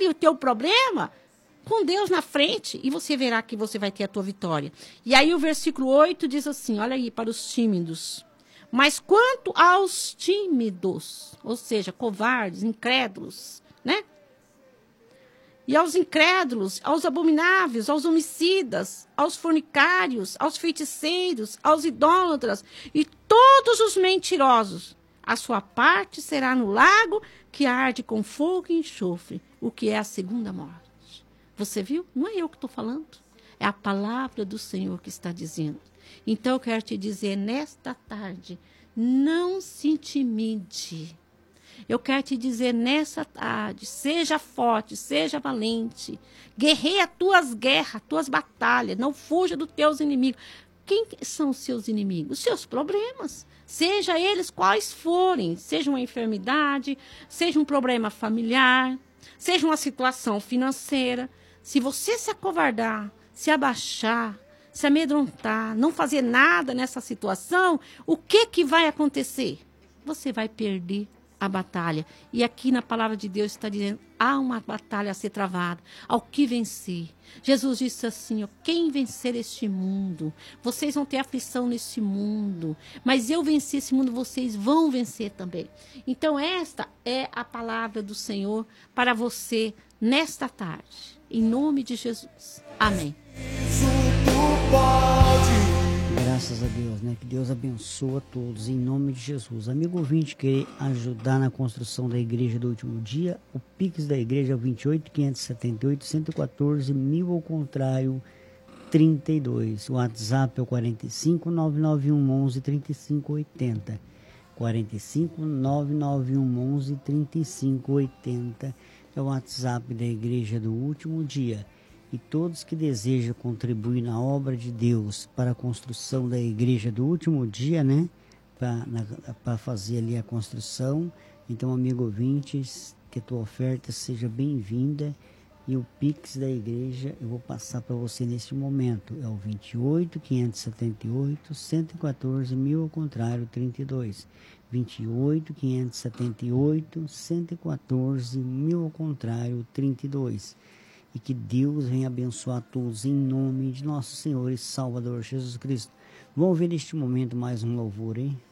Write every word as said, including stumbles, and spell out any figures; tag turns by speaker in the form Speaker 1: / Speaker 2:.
Speaker 1: encare o teu problema com Deus na frente e você verá que você vai ter a tua vitória. E aí o versículo oito diz assim, olha aí, para os tímidos. Mas quanto aos tímidos, ou seja, covardes, incrédulos, né? E aos incrédulos, aos abomináveis, aos homicidas, aos fornicários, aos feiticeiros, aos idólatras e todos os mentirosos, a sua parte será no lago que arde com fogo e enxofre, o que é a segunda morte. Você viu? Não é eu que estou falando. É a palavra do Senhor que está dizendo. Então eu quero te dizer nesta tarde, não se intimide. Eu quero te dizer nessa tarde, seja forte, seja valente. Guerreia tuas guerras, tuas batalhas. Não fuja dos teus inimigos. Quem são os seus inimigos? Os seus problemas. Seja eles quais forem. Seja uma enfermidade, seja um problema familiar, seja uma situação financeira. Se você se acovardar, se abaixar, se amedrontar, não fazer nada nessa situação, o que, que vai acontecer? Você vai perder a batalha. E aqui na palavra de Deus está dizendo, há uma batalha a ser travada, ao que vencer. Jesus disse assim, ó, quem vencer este mundo, vocês vão ter aflição neste mundo, mas eu venci esse mundo, vocês vão vencer também. Então esta é a palavra do Senhor para você nesta tarde, em nome de Jesus. Amém.
Speaker 2: Graças a Deus, né? Que Deus abençoe a todos, em nome de Jesus. Amigo ouvinte, quer ajudar na construção da igreja do último dia? O Pix da igreja é o vinte e oito, quinhentos e setenta e oito, cento e quatorze, mil ao contrário, trinta e dois. O WhatsApp é o quarenta e cinco, nove nove um, onze, trinta e cinco, oitenta. quarenta e cinco, nove nove um, onze, trinta e cinco, oitenta. É o WhatsApp da igreja do último dia. E todos que desejam contribuir na obra de Deus para a construção da igreja do último dia, né? Para fazer ali a construção. Então, amigo ouvintes, que a tua oferta seja bem-vinda. E o Pix da igreja eu vou passar para você nesse momento. É o vinte e oito, quinhentos e setenta e oito, cento e quatorze, mil ao contrário, trinta e dois. vinte e oito, quinhentos e setenta e oito, cento e quatorze, mil ao contrário, trinta e dois. E que Deus venha abençoar todos em nome de nosso Senhor e Salvador Jesus Cristo. Vamos ver neste momento mais um louvor, hein?